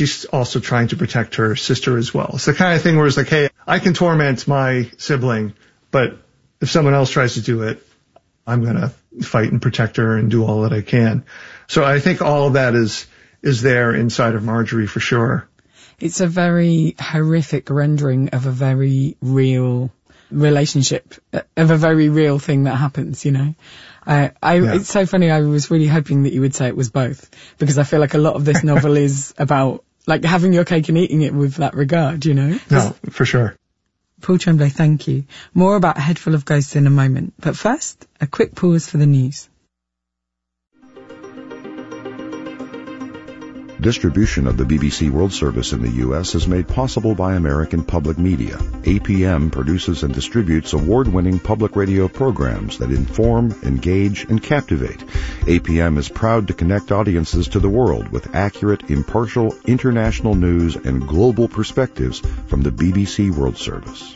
she's also trying to protect her sister as well. It's the kind of thing where it's like, hey, I can torment my sibling, but if someone else tries to do it, I'm going to fight and protect her and do all that I can. So I think all of that is there inside of Marjorie for sure. It's a very horrific rendering of a very real relationship, of a very real thing that happens, you know. It's so funny. I was really hoping that you would say it was both, because I feel like a lot of this novel is about like having your cake and eating it with that regard, you know. No, for sure. Paul Tremblay, thank you. More about A Head Full of Ghosts in a moment. But first, a quick pause for the news. Distribution of the BBC World Service in the U.S. is made possible by American Public Media. APM produces and distributes award-winning public radio programs that inform, engage, and captivate. APM is proud to connect audiences to the world with accurate, impartial, international news and global perspectives from the BBC World Service.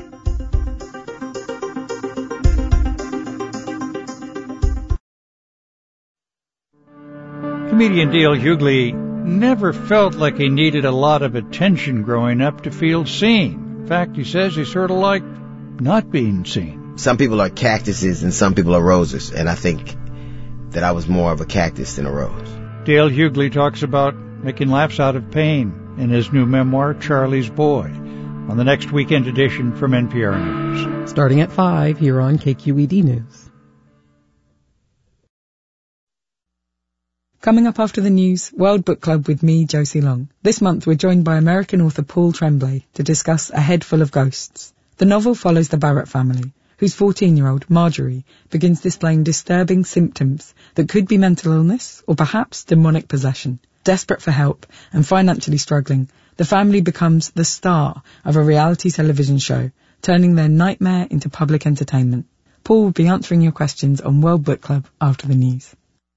Comedian Dale Hughley never felt like he needed a lot of attention growing up to feel seen. In fact, he says he sort of liked not being seen. Some people are cactuses and some people are roses, and I think that I was more of a cactus than a rose. Dale Hughley talks about making laughs out of pain in his new memoir, Charlie's Boy, on the next weekend edition from NPR News. Starting at 5 here on KQED News. Coming up after the news, World Book Club with me, Josie Long. This month we're joined by American author Paul Tremblay to discuss A Head Full of Ghosts. The novel follows the Barrett family, whose 14-year-old, Marjorie, begins displaying disturbing symptoms that could be mental illness or perhaps demonic possession. Desperate for help and financially struggling, the family becomes the star of a reality television show, turning their nightmare into public entertainment. Paul will be answering your questions on World Book Club after the news.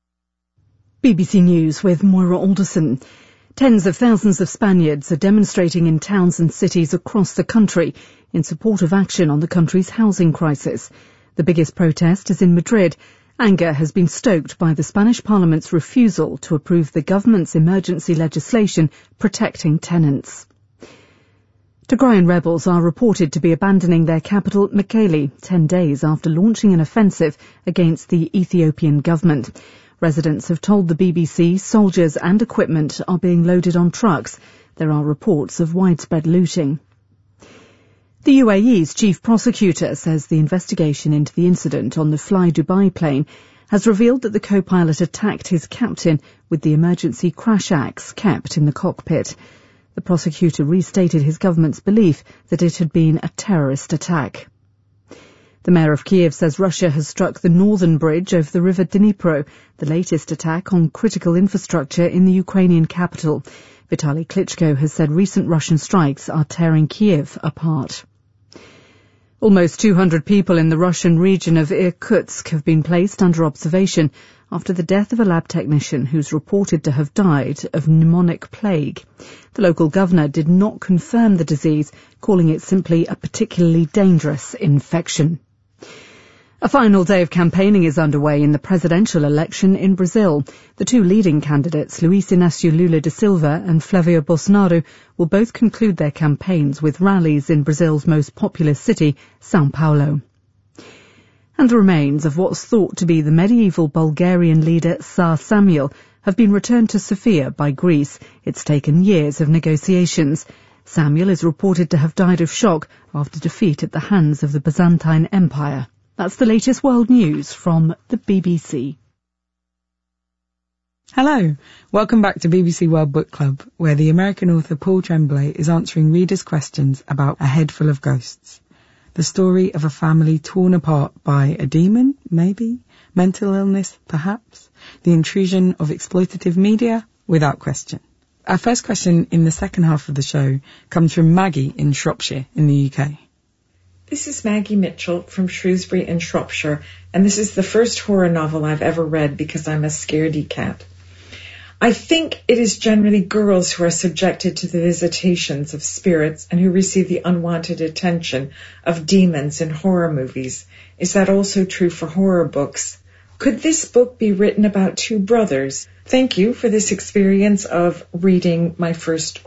BBC News with Moira Alderson. Tens of thousands of Spaniards are demonstrating in towns and cities across the country in support of action on the country's housing crisis. The biggest protest is in Madrid. Anger has been stoked by the Spanish Parliament's refusal to approve the government's emergency legislation protecting tenants. Tigrayan rebels are reported to be abandoning their capital, Mekelle, 10 days after launching an offensive against the Ethiopian government. Residents have told the BBC soldiers and equipment are being loaded on trucks. There are reports of widespread looting. The UAE's chief prosecutor says the investigation into the incident on the Fly Dubai plane has revealed that the co-pilot attacked his captain with the emergency crash axe kept in the cockpit. The prosecutor restated his government's belief that it had been a terrorist attack. The mayor of Kiev says Russia has struck the northern bridge over the river Dnipro, the latest attack on critical infrastructure in the Ukrainian capital. Vitaly Klitschko has said recent Russian strikes are tearing Kiev apart. Almost 200 people in the Russian region of Irkutsk have been placed under observation after the death of a lab technician who's reported to have died of pneumonic plague. The local governor did not confirm the disease, calling it simply a particularly dangerous infection. A final day of campaigning is underway in the presidential election in Brazil. The two leading candidates, Luiz Inácio Lula da Silva and Flávio Bolsonaro, will both conclude their campaigns with rallies in Brazil's most populous city, São Paulo. And the remains of what's thought to be the medieval Bulgarian leader Tsar Samuel have been returned to Sofia by Greece. It's taken years of negotiations. Samuel is reported to have died of shock after defeat at the hands of the Byzantine Empire. That's the latest world news from the BBC. Hello, welcome back to BBC World Book Club, where the American author Paul Tremblay is answering readers' questions about A Head Full of Ghosts. The story of a family torn apart by a demon, maybe, mental illness, perhaps, the intrusion of exploitative media, without question. Our first question in the second half of the show comes from Maggie in Shropshire in the UK. This is Maggie Mitchell from Shrewsbury in Shropshire, and this is the first horror novel I've ever read because I'm a scaredy cat. I think it is generally girls who are subjected to the visitations of spirits and who receive the unwanted attention of demons in horror movies. Is that also true for horror books? Could this book be written about two brothers? Thank you for this experience of reading my first